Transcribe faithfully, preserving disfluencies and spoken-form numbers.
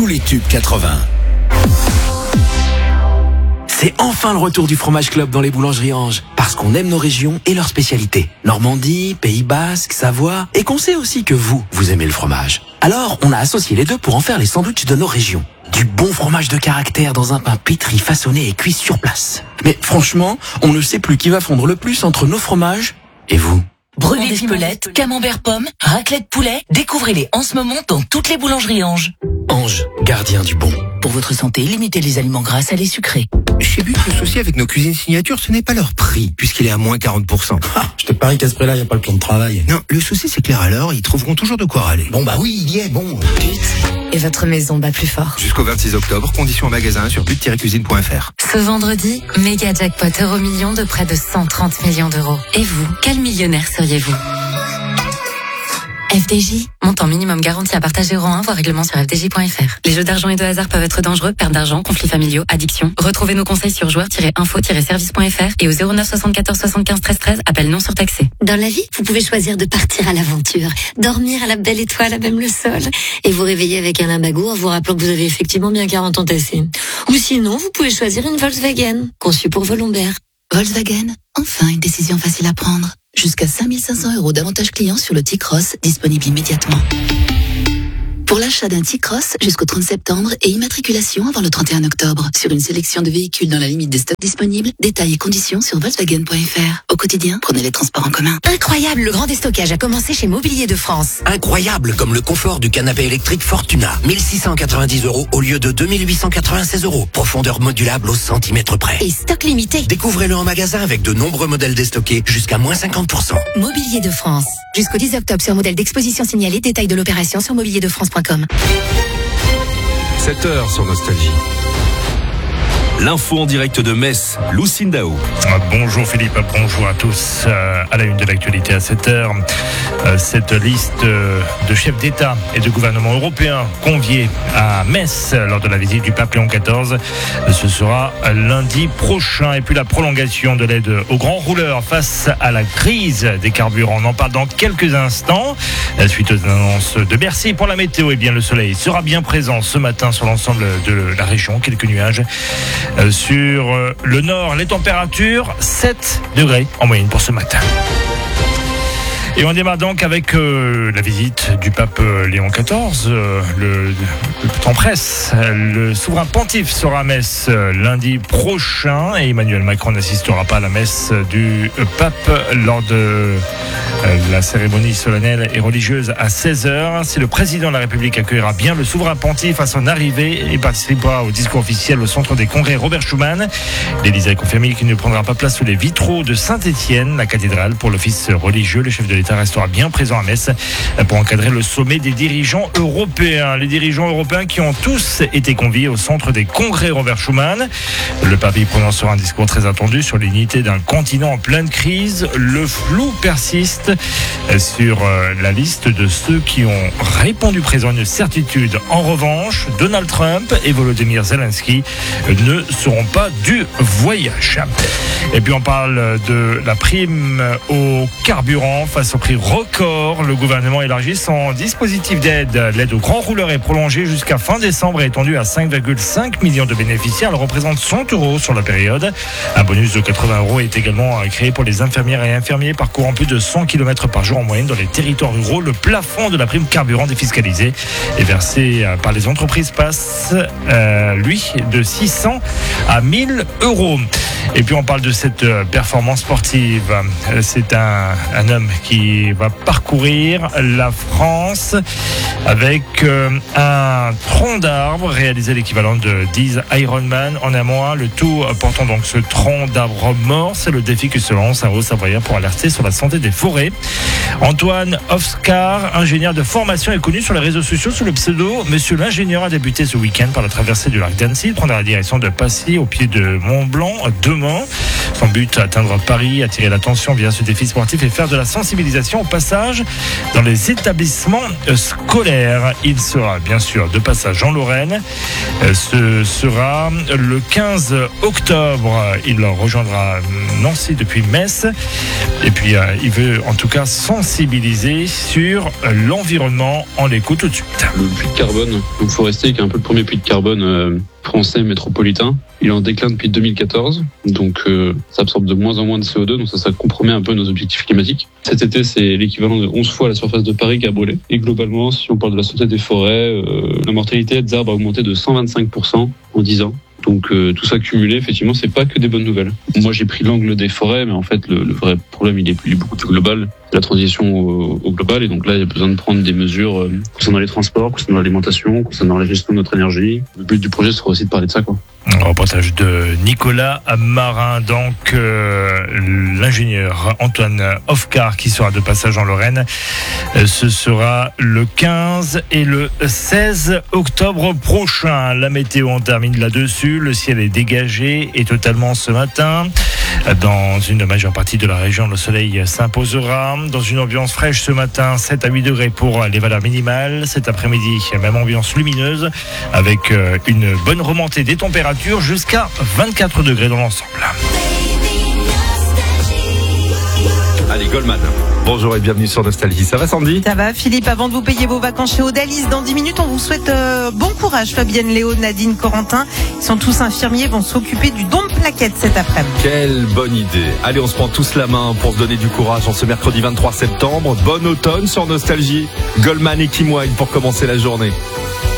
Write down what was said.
les tubes quatre-vingts. C'est enfin le retour du Fromage Club dans les boulangeries Ange. Parce qu'on aime nos régions et leurs spécialités. Normandie, Pays Basque, Savoie. Et qu'on sait aussi que vous, vous aimez le fromage. Alors, on a associé les deux pour en faire les sandwichs de nos régions. Du bon fromage de caractère dans un pain pétri, façonné et cuit sur place. Mais franchement, on ne sait plus qui va fondre le plus entre nos fromages et vous. Brebis d'Espelette, camembert pomme, raclette poulet, découvrez-les en ce moment dans toutes les boulangeries Ange. Ange, gardien du bon. Pour votre santé, limitez les aliments gras, salés, sucrés. Chez But, le souci avec nos cuisines signature, ce n'est pas leur prix, puisqu'il est à moins quarante pour cent. Ah, je te parie qu'à ce prix-là, il n'y a pas le plan de travail. Non, le souci, c'est que les râleurs, ils trouveront toujours de quoi râler. Bon, bah oui, il y est, bon. But. Et votre maison bat plus fort. Jusqu'au vingt-six octobre, conditions en magasin sur but tiret cuisine point f r. Ce vendredi, méga jackpot euro million de près de cent trente millions d'euros. Et vous, quel millionnaire seriez-vous ? F D J, montant minimum garanti à partager euro un, voire règlement sur f d j point f r. Les jeux d'argent et de hasard peuvent être dangereux, perte d'argent, conflits familiaux, addiction. Retrouvez nos conseils sur joueurs tiret info tiret service point f r et au zéro neuf soixante-quatorze soixante-quinze treize treize, appel non surtaxé. Dans la vie, vous pouvez choisir de partir à l'aventure, dormir à la belle étoile, à même le sol, et vous réveiller avec un limbago en vous rappelant que vous avez effectivement bien quarante ans tassés. Ou sinon, vous pouvez choisir une Volkswagen, conçue pour vos lombaires. Volkswagen, enfin une décision facile à prendre. Jusqu'à cinq mille cinq cents euros d'avantages clients sur le T-Cross, disponible immédiatement. Pour l'achat d'un T-Cross jusqu'au trente septembre et immatriculation avant le trente et un octobre. Sur une sélection de véhicules dans la limite des stocks disponibles, détails et conditions sur volkswagen point f r. Au quotidien, prenez les transports en commun. Incroyable, le grand déstockage a commencé chez Mobilier de France. Incroyable comme le confort du canapé électrique Fortuna. mille six cent quatre-vingt-dix euros au lieu de deux mille huit cent quatre-vingt-seize euros. Profondeur modulable au centimètre près. Et stock limité. Découvrez-le en magasin avec de nombreux modèles déstockés jusqu'à moins cinquante pour cent. Mobilier de France. Jusqu'au dix octobre sur modèle d'exposition signalé. Détail de l'opération sur mobilier de france point com. sept heures sur Nostalgie. L'info en direct de Metz, Lucine Daou. Bonjour Philippe, bonjour à tous. Euh, à la une de l'actualité à sept heures, euh, cette liste euh, de chefs d'État et de gouvernements européens conviés à Metz lors de la visite du pape Léon quatorze. Ce sera lundi prochain. Et puis la prolongation de l'aide aux grands rouleurs face à la crise des carburants. On en parle dans quelques instants. Suite aux annonces de Bercy pour la météo, eh bien le soleil sera bien présent ce matin sur l'ensemble de la région. Quelques nuages. Euh, sur euh, le nord, les températures sept degrés en moyenne pour ce matin. Et on démarre donc avec euh, la visite du pape Léon quatorze. Euh, le, le temps presse. Le souverain pontife sera à Metz euh, lundi prochain et Emmanuel Macron n'assistera pas à la messe du pape lors de euh, la cérémonie solennelle et religieuse à seize heures. Si le président de la République accueillera bien le souverain pontife à son arrivée et participera au discours officiel au centre des congrès Robert Schuman, l'Élysée a confirmé qu'il ne prendra pas place sous les vitraux de Saint-Étienne, la cathédrale, pour l'office religieux. Le chef de l'État restera bien présent à Metz pour encadrer le sommet des dirigeants européens. Les dirigeants européens qui ont tous été conviés au centre des congrès Robert Schuman. Le pape y prononcera un discours très attendu sur l'unité d'un continent en pleine crise. Le flou persiste sur la liste de ceux qui ont répondu présent, une certitude. En revanche, Donald Trump et Volodymyr Zelensky ne seront pas du voyage. Et puis on parle de la prime au carburant face au prix record. Le gouvernement élargit son dispositif d'aide. L'aide aux grands rouleurs est prolongée jusqu'à fin décembre et étendue à cinq virgule cinq millions de bénéficiaires. Elle représente cent euros sur la période. Un bonus de quatre-vingts euros est également créé pour les infirmières et infirmiers parcourant plus de cent kilomètres par jour en moyenne dans les territoires ruraux. Le plafond de la prime carburant défiscalisée est versé par les entreprises passe, euh, lui, de six cents à mille euros. Et puis on parle de cette performance sportive. C'est un, un homme qui va parcourir la France avec euh, un tronc d'arbre, réaliser l'équivalent de dix Ironman en un mois. Le tout portant donc ce tronc d'arbre mort. C'est le défi que se lance un Haut-Savoyard pour alerter sur la santé des forêts. Antoine Oscar, ingénieur de formation, est connu sur les réseaux sociaux sous le pseudo Monsieur l'ingénieur, a débuté ce week-end par la traversée du lac d'Annecy. Il prendra la direction de Passy au pied de Mont-Blanc demain. Son but, atteindre Paris, attirer l'attention via ce défi sportif et faire de la sensibilisation au passage dans les établissements scolaires. scolaire. Il sera bien sûr de passage en Lorraine. Ce sera le quinze octobre. Il rejoindra Nancy depuis Metz. Et puis, euh, il veut en tout cas sensibiliser sur l'environnement. On l'écoute tout de suite. Le puits de carbone, donc Forestier, qui est un peu le premier puits de carbone euh, français métropolitain, il est en déclin depuis deux mille quatorze, donc euh, ça absorbe de moins en moins de C O deux, donc ça, ça compromet un peu nos objectifs climatiques. Cet été, c'est l'équivalent de onze fois la surface de Paris qui a brûlé. Et globalement, si on parle de la santé des forêts, euh, la mortalité des arbres a augmenté de cent vingt-cinq pour cent en dix ans. Donc euh, tout ça cumulé, effectivement, c'est pas que des bonnes nouvelles. Moi, j'ai pris l'angle des forêts, mais en fait, le, le vrai problème, il est, il est beaucoup plus global. C'est la transition au, au global, et donc là, il y a besoin de prendre des mesures euh, concernant les transports, concernant l'alimentation, concernant la gestion de notre énergie. Le but du projet sera aussi de parler de ça, quoi. Un reportage de Nicolas Marin, donc euh, l'ingénieur Antoine Ofcar qui sera de passage en Lorraine. Euh, ce sera le quinze et le seize octobre prochain. La météo, on termine là-dessus. Le ciel est dégagé et totalement ce matin. Dans une majeure partie de la région, le soleil s'imposera. Dans une ambiance fraîche ce matin, sept à huit degrés pour les valeurs minimales. Cet après-midi, même ambiance lumineuse avec une bonne remontée des températures jusqu'à vingt-quatre degrés dans l'ensemble. Allez, Goldman. Bonjour et bienvenue sur Nostalgie. Ça va, Sandy ? Ça va, Philippe. Avant de vous payer vos vacances chez Odalis, dans dix minutes, on vous souhaite euh, bon courage. Fabienne, Léo, Nadine, Corentin, ils sont tous infirmiers, vont s'occuper du don de plaquettes cet après-midi. Quelle bonne idée. Allez, on se prend tous la main pour se donner du courage en ce mercredi vingt-trois septembre. Bon automne sur Nostalgie. Goldman et Kim Wilde pour commencer la journée.